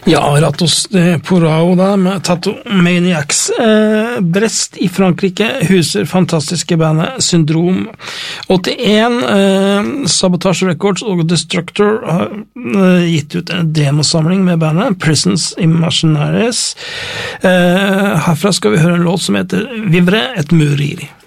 Ja, Ratos de Porao da, med Tattoo Maniacs. Brest i Frankrike huser fantastiske bandet Syndrom. 81, Sabotage Records og Destructor har gitt ut en demosamling med bandet Prisons Imaginaries. Herfra skal vi høre en låt som heter Vivre et Muriri.